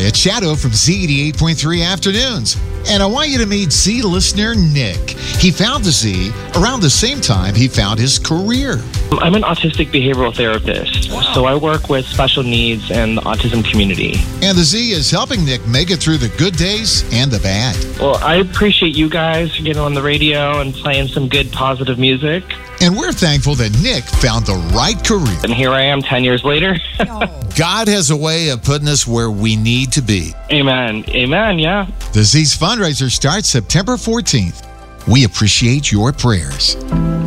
it's Shadow from Z88.3 Afternoons. And I want you to meet Z listener Nick. He found the Z around the same time he found his career. I'm an autistic behavioral therapist, so I work with special needs and the autism community. And the Z is helping Nick make it through the good days and the bad. Well, I appreciate you guys getting on the radio and playing some good, positive music. And we're thankful that Nick found the right career. And here I am 10 years later. God has a way of putting us where we need to be. Amen. Amen, yeah. The Z's fundraiser starts September 14th. We appreciate your prayers.